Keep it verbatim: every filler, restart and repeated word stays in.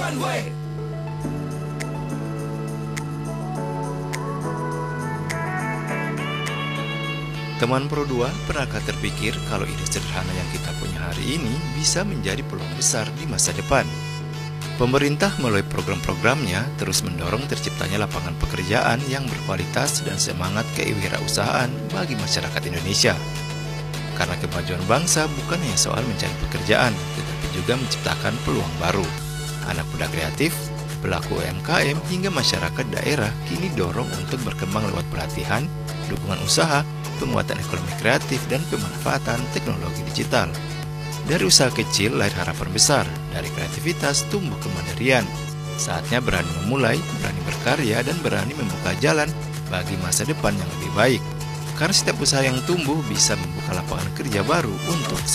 one way. Teman Pro dua, pernahkah terpikir kalau ide sederhana yang kita punya hari ini bisa menjadi peluang besar di masa depan? Pemerintah melalui program-programnya terus mendorong terciptanya lapangan pekerjaan yang berkualitas dan semangat kewirausahaan bagi masyarakat Indonesia. Karena kemajuan bangsa bukan hanya soal mencari pekerjaan, tetapi juga menciptakan peluang baru. Anak muda kreatif, pelaku U M K M hingga masyarakat daerah kini dorong untuk berkembang lewat pelatihan, dukungan usaha, penguatan ekonomi kreatif, dan pemanfaatan teknologi digital. Dari usaha kecil lahir harapan besar, dari kreativitas tumbuh kemandirian. Saatnya berani memulai, berani berkarya, dan berani membuka jalan bagi masa depan yang lebih baik. Karena setiap usaha yang tumbuh bisa membuka lapangan kerja baru untuk